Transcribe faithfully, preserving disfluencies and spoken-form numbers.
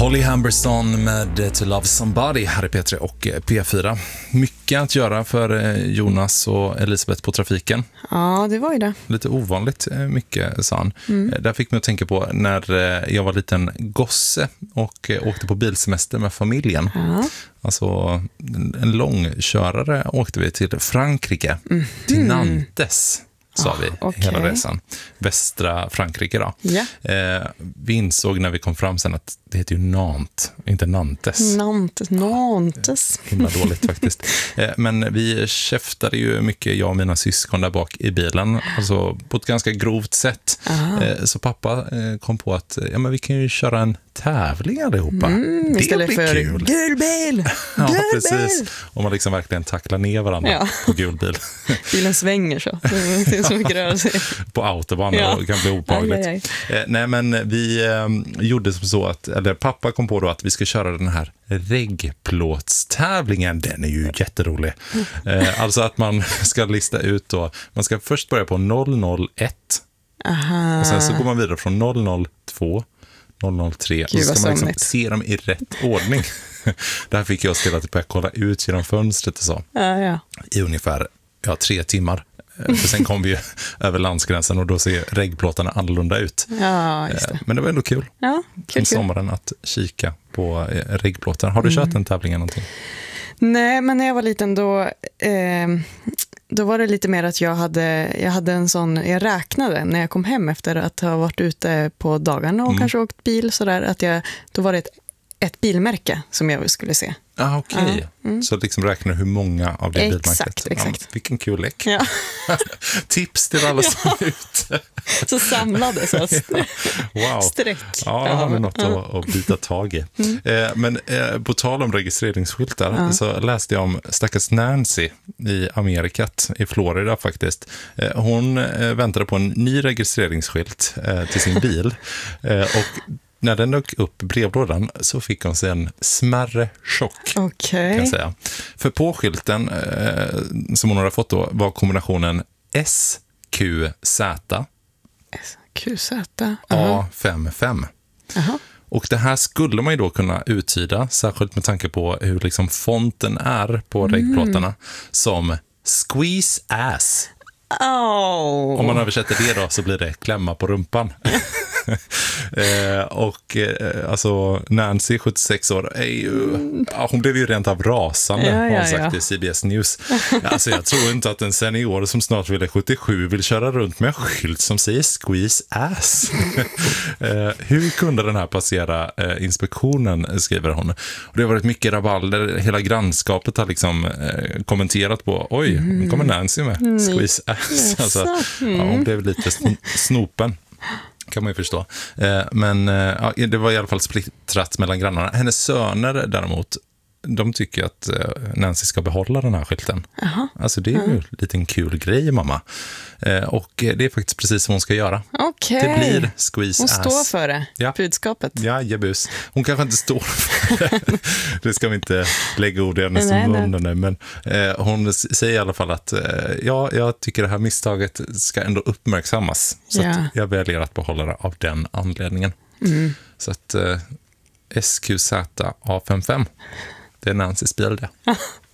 Holly Humberstone med To Love Somebody här i P tre och P fyra. Mycket att göra för Jonas och Elisabeth på trafiken. Ja, det var ju det. Lite ovanligt mycket, sa han. Mm. Där fick mig att tänka på när jag var liten gosse och åkte på bilsemester med familjen. Ja. Alltså en långkörare åkte vi till Frankrike, mm. till Nantes. Sa ah, vi okay. hela resan. Västra Frankrike då. Yeah. Eh, vi insåg när vi kom fram sen att det heter ju Nantes, inte Nantes. Nantes, Nantes. Eh, himla dåligt faktiskt. Eh, men vi käftade ju mycket, jag och mina syskon där bak i bilen. Alltså på ett ganska grovt sätt. Eh, så pappa eh, kom på att ja, men vi kan ju köra en tävling allihopa. Mm, det istället blir för kul. Gul bil! Ja, Gul precis. bil! Om man liksom verkligen tacklar ner varandra ja. på gul bil. Bilen svänger så. Det är så mycket rörelse. På autobahn ja. Och kan bli obehagligt. Aj, aj, aj. Eh, nej, men vi eh, gjorde som så att, eller pappa kom på då att vi ska köra den här reggplåtstävlingen. Den är ju jätterolig. Eh, alltså att man ska lista ut då, man ska först börja på noll noll ett. Aha. Och sen så går man vidare från noll noll två, noll noll tre. Gud, och så ska man liksom somnigt. se dem i rätt ordning. Där fick jag ställa till att kolla ut genom fönstret och så. Ja, ja. I ungefär ja, tre timmar. För sen kom vi ju över landsgränsen och då ser reggplåtarna annorlunda ut. Ja, just det. Men det var ändå kul. Ja, kul, om sommaren att kika på reggplåtar. Har du mm. kört den tävlingen någonting? Nej, men när jag var liten då, eh, då var det lite mer att jag hade, jag hade en sån, jag räknade när jag kom hem efter att ha varit ute på dagarna och mm. kanske åkt bil sådär, att jag, då var det ett, ett bilmärke som jag skulle se. Ah, okej. Okay. Ja. Mm. Så liksom räknar du hur många av det bilmärket. Exakt, exakt. Ja, vilken kul lek. Ja. Tips till alla som är ute. Så samlade så st- ja. Wow. Streck. Ja, jag har vi något ja. att, att bita tag i. Mm. Eh, men eh, på tal om registreringsskyltar ja. så läste jag om stackars Nancy i Amerikat, i Florida faktiskt. Eh, hon eh, väntade på en ny registreringsskylt eh, till sin bil. Eh, och när den dök upp brevlådan så fick hon sig en smärre chock. Okay. Kan jag säga. För på skylten eh, som hon hade fått då var kombinationen S Q Z S Q Z A femtiofem. Uh-huh. Och det här skulle man ju då kunna uttyda, särskilt med tanke på hur liksom fonten är på mm. reggplåtarna, som squeeze ass. Oh. Om man översätter det då så blir det klämma på rumpan. eh, och eh, alltså Nancy, sjuttiosex år, är ju, ja, hon blev ju rent av rasande, ja, har hon ja, sagt ja. i C B S News. Alltså jag tror inte att en senior som snart vill sjuttiosju vill köra runt med en skylt som säger squeeze ass. eh, hur kunde den här passera eh, inspektionen, skriver hon. Och det har varit mycket rabalder, hela grannskapet har liksom eh, kommenterat på, oj, nu kommer Nancy med squeeze ass. Yes. Alltså, ja, hon blev lite sn- snopen. Kan man ju förstå. Eh, men eh, ja, det var i alla fall splittrat mellan grannarna. Hennes söner däremot, de tycker att eh, Nancy ska behålla den här skylten. Uh-huh. Alltså det är ju uh-huh. en liten kul grej, mamma. Eh, och det är faktiskt precis vad hon ska göra. Okay. Det blir squeeze hon ass. Hon står för det, ja. budskapet. Ja, jebus. Hon kanske inte står för det. Det ska vi inte lägga ord i hennes munnen. Men eh, hon säger i alla fall att eh, ja, jag tycker det här misstaget ska ändå uppmärksammas. Så ja. att jag väljer att behålla det av den anledningen. Mm. Så att eh, S Q Z A femtiofem, det är Nancys bil det.